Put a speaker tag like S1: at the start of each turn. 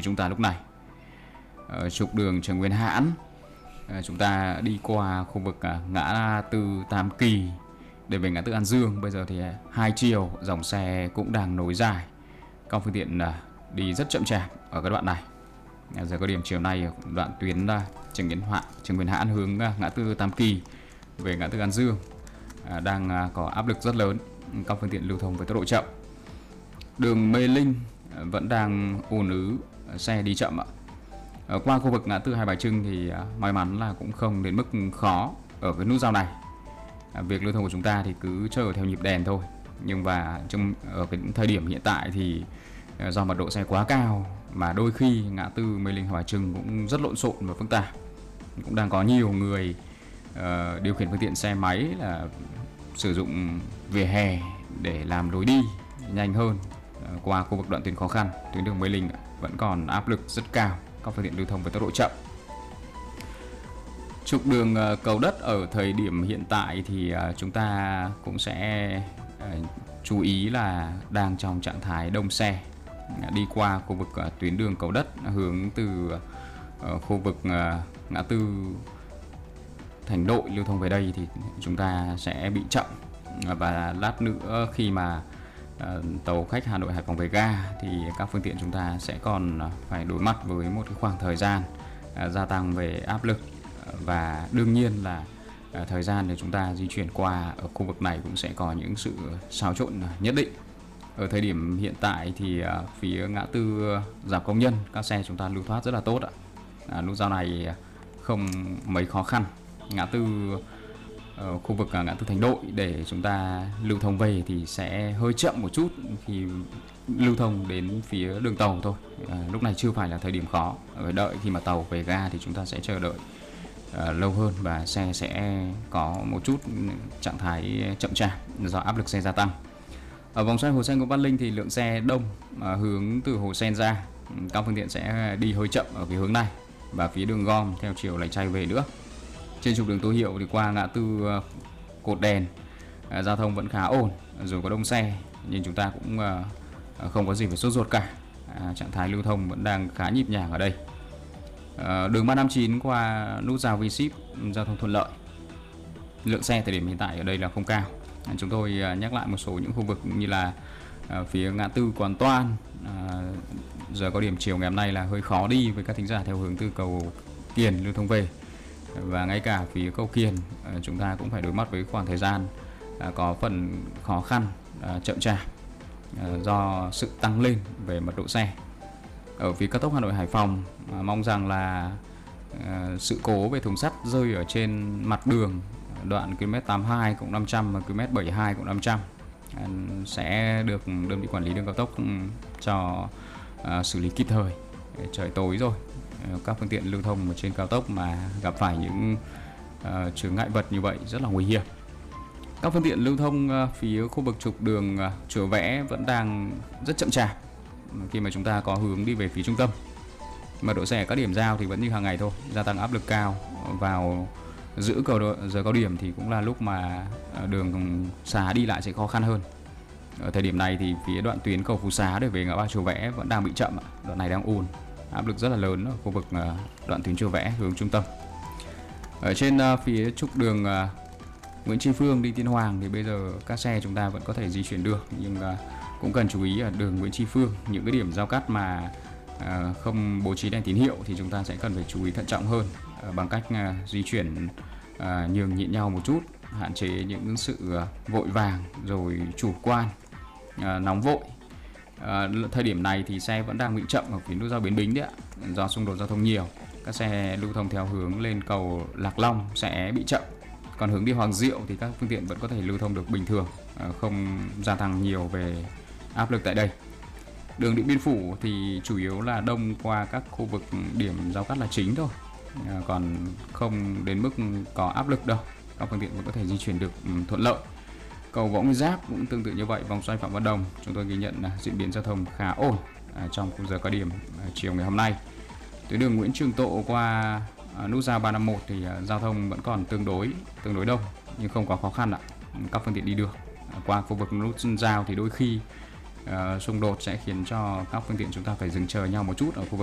S1: chúng ta lúc này. Trục đường Trần Nguyên Hãn, chúng ta đi qua khu vực ngã tư Tam Kỳ để về ngã tư An Dương. Bây giờ thì hai chiều dòng xe cũng đang nối dài, các phương tiện đi rất chậm chạp ở các đoạn này. Giờ có điểm chiều nay đoạn tuyến Trần Nguyên Hãn hướng ngã tư Tam Kỳ về ngã tư An Dương đang có áp lực rất lớn, các phương tiện lưu thông với tốc độ chậm. Đường Mê Linh vẫn đang ùn ứ, xe đi chậm ạ. Qua khu vực ngã tư Hai Bà Trưng thì may mắn là cũng không đến mức khó ở cái nút giao này. Việc lưu thông của chúng ta thì cứ chờ theo nhịp đèn thôi. Nhưng mà ở cái thời điểm hiện tại thì do mật độ xe quá cao mà đôi khi ngã tư Mê Linh Hai Bà Trưng cũng rất lộn xộn và phức tạp. Cũng đang có nhiều người điều khiển phương tiện xe máy là sử dụng vỉa hè để làm lối đi nhanh hơn. Qua khu vực đoạn tuyến khó khăn, tuyến đường Mê Linh vẫn còn áp lực rất cao, các phương tiện lưu thông với tốc độ chậm. Trục đường Cầu Đất ở thời điểm hiện tại thì chúng ta cũng sẽ chú ý là đang trong trạng thái đông xe. Đi qua khu vực tuyến đường Cầu Đất hướng từ khu vực ngã tư Thành Đội lưu thông về đây thì chúng ta sẽ bị chậm. Và lát nữa khi mà tàu khách Hà Nội Hải Phòng về ga thì các phương tiện chúng ta sẽ còn phải đối mặt với một cái khoảng thời gian gia tăng về áp lực, và đương nhiên là thời gian để chúng ta di chuyển qua ở khu vực này cũng sẽ có những sự xáo trộn nhất định. Ở thời điểm hiện tại thì phía ngã tư Rào Công Nhân các xe chúng ta lưu thoát rất là tốt ạ. Nút giao này không mấy khó khăn. Ngã tư khu vực ngã tư Thành Đội để chúng ta lưu thông về thì sẽ hơi chậm một chút khi lưu thông đến phía đường tàu thôi. Lúc này chưa phải là thời điểm khó, phải đợi khi mà tàu về ga thì chúng ta sẽ chờ đợi lâu hơn và xe sẽ có một chút trạng thái chậm chạp do áp lực xe gia tăng. Ở vòng xoay Hồ Sen Nguyễn Văn Linh thì lượng xe đông hướng từ Hồ Sen ra, các phương tiện sẽ đi hơi chậm ở phía hướng này và phía đường gom theo chiều Lạch Tray về nữa. Trên trục đường Tô Hiệu thì qua ngã tư Cột Đèn giao thông vẫn khá ổn, dù có đông xe nhưng chúng ta cũng không có gì phải sốt ruột cả. Trạng thái lưu thông vẫn đang khá nhịp nhàng ở đây. Đường 359 qua nút giao V-Ship giao thông thuận lợi. Lượng xe thời điểm hiện tại ở đây là không cao. Chúng tôi nhắc lại một số những khu vực như là phía ngã tư Quán Toan, giờ có điểm chiều ngày hôm nay là hơi khó đi với các thính giả theo hướng từ cầu Kiền lưu thông về. Và ngay cả phía cầu Kiền chúng ta cũng phải đối mặt với khoảng thời gian có phần khó khăn, chậm chạp do sự tăng lên về mật độ xe. Ở phía cao tốc Hà Nội Hải Phòng mong rằng là sự cố về thùng sắt rơi ở trên mặt đường đoạn km 82 500 và km 72 500 sẽ được đơn vị quản lý đường cao tốc cho xử lý kịp thời. Trời tối rồi, các phương tiện lưu thông trên cao tốc mà gặp phải những chướng ngại vật như vậy rất là nguy hiểm. Các phương tiện lưu thông phía khu vực trục đường Chùa Vẽ vẫn đang rất chậm chạp khi mà chúng ta có hướng đi về phía trung tâm. Mật độ xe ở các điểm giao thì vẫn như hàng ngày thôi, gia tăng áp lực cao. Vào giữa giờ cao điểm thì cũng là lúc mà đường xá đi lại sẽ khó khăn hơn. Ở thời điểm này thì phía đoạn tuyến cầu Phú Xá để về ngã ba Chùa Vẽ vẫn đang bị chậm, đoạn này đang ùn, áp lực rất là lớn ở khu vực đoạn tuyến Chùa Vẽ hướng trung tâm. Ở trên phía trục đường Nguyễn Tri Phương đi Tiên Hoàng thì bây giờ các xe chúng ta vẫn có thể di chuyển được, nhưng cũng cần chú ý ở đường Nguyễn Tri Phương, những cái điểm giao cắt mà không bố trí đèn tín hiệu thì chúng ta sẽ cần phải chú ý thận trọng hơn bằng cách di chuyển nhường nhịn nhau một chút, hạn chế những sự vội vàng rồi chủ quan, nóng vội. Thời điểm này thì xe vẫn đang bị chậm ở phía nút giao Bến Bính đấy ạ, do xung đột giao thông nhiều. Các xe lưu thông theo hướng lên cầu Lạc Long sẽ bị chậm, còn hướng đi Hoàng Diệu thì các phương tiện vẫn có thể lưu thông được bình thường, không gia tăng nhiều về áp lực tại đây. Đường Điện Biên Phủ thì chủ yếu là đông qua các khu vực điểm giao cắt là chính thôi, còn không đến mức có áp lực đâu, các phương tiện vẫn có thể di chuyển được thuận lợi. Cầu Võ Nguyên Giáp cũng tương tự như vậy. Vòng xoay Phạm Văn Đồng chúng tôi ghi nhận diễn biến giao thông khá ổn trong khung giờ cao điểm chiều ngày hôm nay. Tuyến đường Nguyễn Trường Tộ qua nút giao 351 thì giao thông vẫn còn tương đối đông nhưng không quá khó khăn ạ, các phương tiện đi được. Qua khu vực nút giao thì đôi khi xung đột sẽ khiến cho các phương tiện chúng ta phải dừng chờ nhau một chút ở khu vực